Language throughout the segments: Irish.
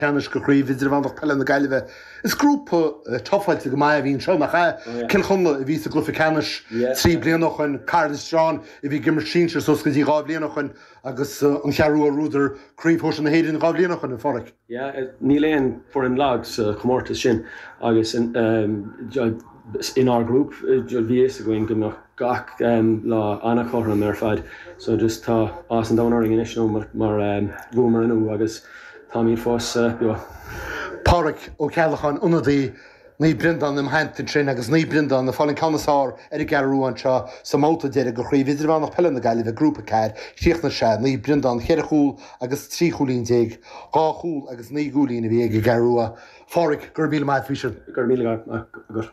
Canis go chríomh idir bhain pelle na gaiileh. Is grúpa tofuilte go mai bhín seo nach cilchunna a bhí a glufa Canis trí blianachchan Cardiff Strán I bhí gimmer síse sos go dtí gá blianachchan agus an chearú a rúidir críomhthóis na héidir gá blianachchan in Forric. Ní léon for an lags chomórtas sin agus in our group bhí a going go gach lá anna chóra mar fad so just tá as an dánaring inis mar bhúmar inú agus tá mín fós Páric ó Cealachan unadaí ní brindan im haintin sin agus ní brindan na fáin canasár garúan seo sa móta deire go chríomh idir bhánach pelle na gaiileh grúpa ceir síochna se ní brindan cheirechúil agus trí chúlín déag gá chúil agus ní gúlín a bhí garúa. Páric gur míle maith físin. Gur míle gur.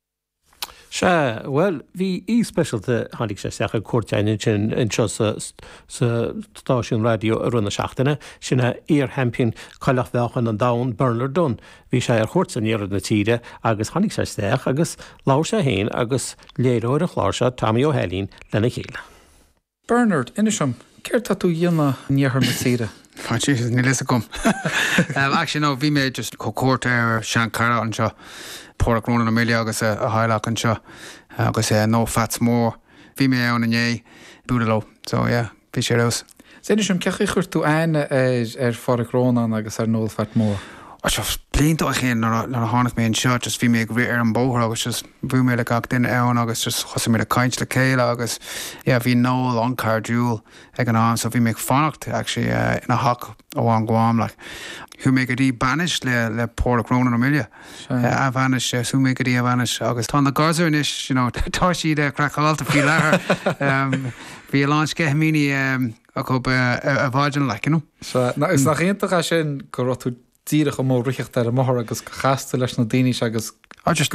Well, bhí specialte hánig sé seacha cuairteine sin seo sa stáisiún radio a runna seachtainna sinna hempin chailech bhechan an dán Bernard Dunn. Bhí sé ar chuirta níar na tíre agus hánig sé steach agus láir sé héin agus léireoir a chláir se Tommy O'Helín lena chéile. Bernard, inisiom, céir tá tú dhéanana níorthar na tíre? Jesus, ní lisa gom. Actually, no, bhí mé just cócóirt ar Sean Cara an seo Páric Rónan na Míle agus a Hailach an seo agus nó fats mór. Bhí mé ann ané búdaló. So, yeah, bhí sé rás. Inisiom, ceach chuir tú aine ar Páric Rónan agus ar nó fat mór? Seo blianta a chéan nar a tháinig mé an seo, just bhí mé go bhí ar an bóthar agus just bhú mé le gach duine ann agus just chosa mé le caint le céile agus bhí nóil an cardúil ag an am, so bhí mé fannacht actually ina hach ó an Guam like. Who mé go dtí banis le Páric Rónan na Míle. A bhanis, sú mé go dtí a bhanis agus tá na gazar inis, tá siad a crackáilta fí lethir. Bhí a lán scehmíní a chub a bhaidin le, So, is nach réontacha sin go rotú tíre go mór richt ar a mór agus chaasta leis na daoine agus just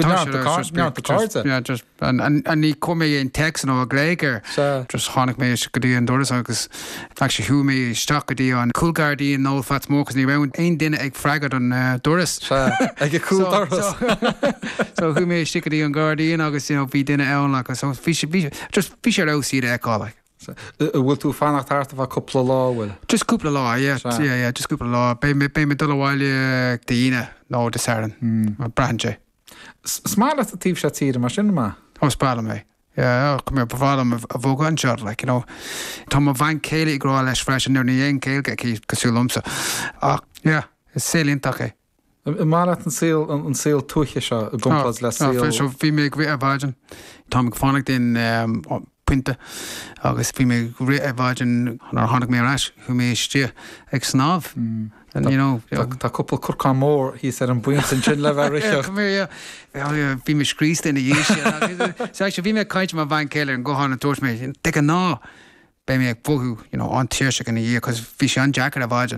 ní com mé an text nó a gréiger just tháinig mé go dtí an doras agus actually thuú mé isteach go dtí an coolguardí an nó fat mógus ní bhain aon duine ag freigad an doras ag cool doras so thuú mé stick go dtí an guardíon agus bhí duine ann agus so bhí sé rásaí eála. Bhfuil tú fannacht tarta bh cúpla lá bhfuil? Just cúpla lá, just cúpla lá. Bé me dul bháile daoine nó de saran, brandse. Smála a tíb sé tíre mar sin má? Spála mé. Come here, bhádam a bhógan seir, tá má bhain céile I grá leis freisin ar na dhéon céilge cí cosúlumsa. Is célíntaach é. Mála an síl tuaiche seo a gompas le síl. So bhí mé bhí a bhaidin, tá mé fánacht den puinte agus bhí mé ré a bhaidin nar tháinig mé rais, chu mé istí ag snáb. Tá cúpla curcán mór hí ar an buint sin sin le bheith bhí mé scrísta ina dhé bhí mé caiint má bhain céile an goáin an tuairt mé de an ná bé mé ag bhuthú an tíirse an dhé cos bhí sé an Jackar a bhaidin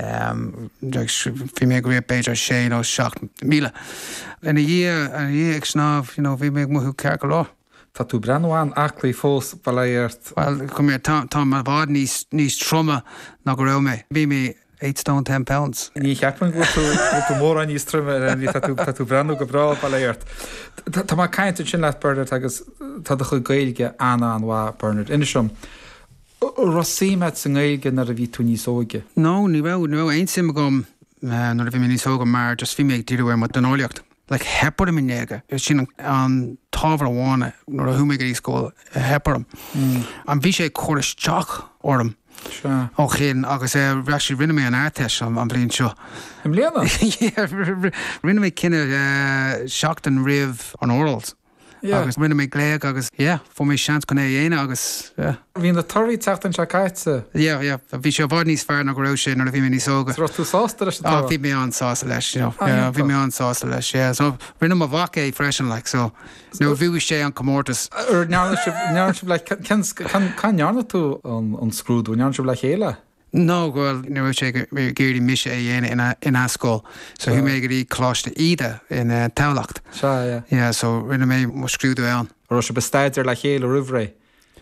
bhí mé go réad beidir 6 míle ina dhé ag snáb bhí mé ag muthú cear go lá. Tá tú breanháin aclaí fós baléirt? Well, come here, tá má bhád níos troma ná go raibh mé. Bhí mé 8 stone 10 pounds. Ní cheapman go tú mór a níos trumme tá tú breanú go brá baléirt. Tá má caiinte sin leat Bernard agus tá a chu gailge anna an bhá Bernard. Inisiom, Rosíimeid san gailge nar a bhí tú níos óige? No, ní bheh ein sim gom nar a bhí mé níos óga mar just bhí mé ag tíú mar den óliacht. Hepar am in néige. Sin an tábhar amháine nó a thuúmé í scóil heparam. An bhí sé choristeach orm. Ó chéan agus reisi rinne mé an airteis an bblionn seo. Im léana? Rinne mé cinenne seacht an riamh an orals. agus rinne mé léag agus fó mé seans go é dhéine agus Bhín na toirí teachtain se caiite? Bhí sé bhd níos fear na go raibh sin ar a bhí mé níos óga. Rá tú sásta leis? Bhí mé an sásta leis, bhí mé an sásta leis, so rinne má bhaca é freisin le, so nó bhíh sé an commórtas. Nearn si bheith, can nearna tú an scrúdú, nearn si bheith chéile? No, well, nu sé géirí mise é dhéine in ascóil, so thu mé gurí chláiste ide in Tálacht. So rinne mé mo scrúdú ann. Rá sé bestaidir le chéile ruhré?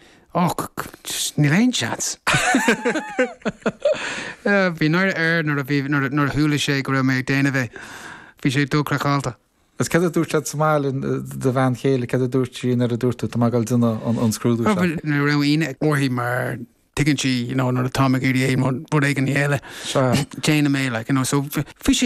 Ní léon chats. Bhí náir nar a thuúla sé go raibh mé déana bheith. Bhí sé dúcracháilta. Is cad a dúirt smáilin de bhean chéile, cad a dúirt sin ar a dúirtú, tá gáil duna an scrúdú se? Na raibh ine orthaí mar tigann si nó a táig éí bud ag an héile Jane mé so fi